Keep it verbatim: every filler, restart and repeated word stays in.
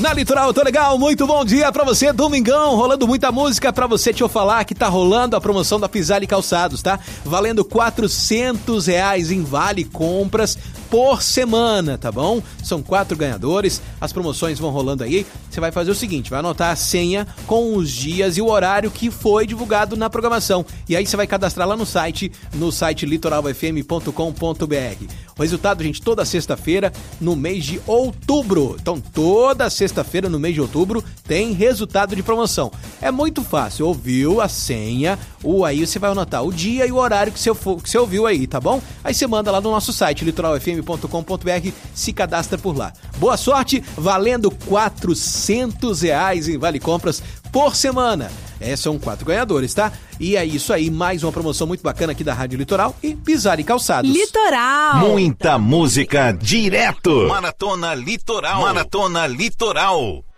Na Litoral, eu tô legal, muito bom dia pra você, domingão, rolando muita música pra você. Deixa eu falar que tá rolando a promoção da Pisalli Calçados, tá? Valendo quatrocentos reais em vale compras por semana, tá bom? São quatro ganhadores, as promoções vão rolando aí. Você vai fazer o seguinte, vai anotar a senha com os dias e o horário que foi divulgado na programação. E aí você vai cadastrar lá no site, no site litoral f m ponto com ponto b r. O resultado, gente, toda sexta-feira no mês de outubro. Então, toda sexta-feira no mês de outubro tem resultado de promoção. É muito fácil, ouviu a senha, ou aí você vai anotar o dia e o horário que você, que você ouviu aí, tá bom? Aí você manda lá no nosso site, litoral f m ponto com ponto b r, se cadastra por lá. Boa sorte, valendo quatrocentos reais em vale compras por semana. É, são quatro ganhadores, tá? E é isso aí, mais uma promoção muito bacana aqui da Rádio Litoral e Pisalli Calçados. Litoral! Muita música direto! Maratona Litoral! Maratona Litoral!